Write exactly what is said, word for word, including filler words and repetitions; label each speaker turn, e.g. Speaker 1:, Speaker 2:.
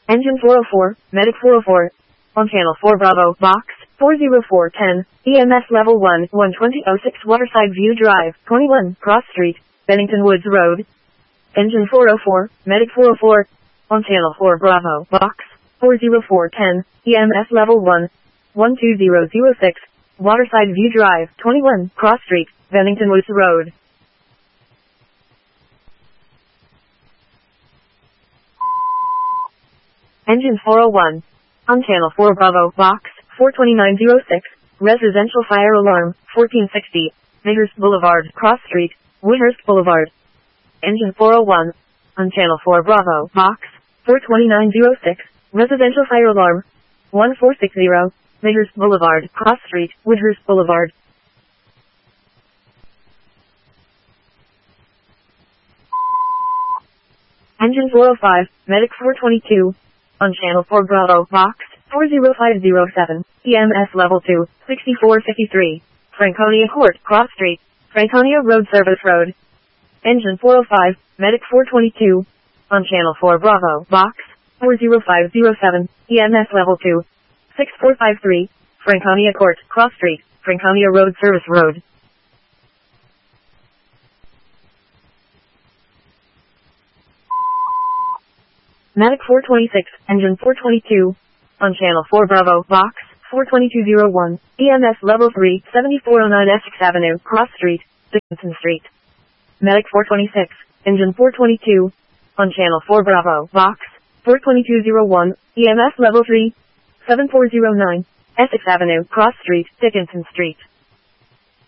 Speaker 1: Engine four oh four, Medic four oh four. On channel four Bravo, box, four oh four ten, E M S level one, one twenty oh six Waterside View Drive, twenty-one, Cross Street, Bennington Woods Road. Engine four oh four, Medic four oh four. On channel four Bravo, box, four oh four ten, E M S level one, one two zero zero six, Waterside View Drive, twenty-one, Cross Street, Bennington Woods Road. Engine four oh one. On channel four Bravo, box, four two nine oh six, residential fire alarm, fourteen sixty, Midhurst Boulevard, Cross Street, Woodhurst Boulevard. Engine four oh one. On channel four Bravo, box, four two nine oh six, residential fire alarm, one four six zero, Midhurst Boulevard, Cross Street, Woodhurst Boulevard. Engine four oh five, Medic four twenty-two. On channel four Bravo, box, four oh five oh seven, E M S level two, sixty-four fifty-three, Franconia Court, Cross Street, Franconia Road Service Road. Engine four oh five, Medic four twenty-two. On channel four Bravo, box, four oh five oh seven, E M S level two, six four five three, Franconia Court, Cross Street, Franconia Road Service Road. Medic four twenty-six, Engine four twenty-two. On channel four Bravo, box, four two two oh one, E M S level three, seventy-four oh nine Essex Avenue, Cross Street, Dickinson Street. Medic four twenty-six, Engine four twenty-two. On channel four Bravo, box, four two two oh one, E M S level three, seven four oh nine, Essex Avenue, Cross Street, Dickinson Street.